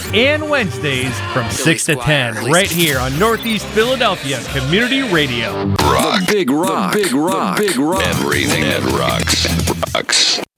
and Wednesdays from 6 to 10, right here on Northeast Philadelphia Community Radio. Rock. The big rock. The big rock. The big rock. Everything that rocks.